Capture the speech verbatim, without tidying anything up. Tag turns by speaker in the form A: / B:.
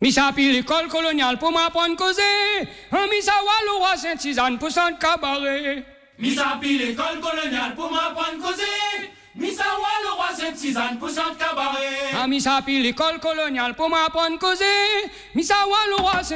A: Misa pi l'école coloniale pour m'apprendre causer. Un misa walo wa Saint-Suzanne pour son cabaret.
B: Misa pi l'école coloniale pour m'apprendre causer. Misa walo wa Saint-Suzanne pour son cabaret.
A: Un misa pi l'école coloniale pour m'apprendre causer. Misa walo wa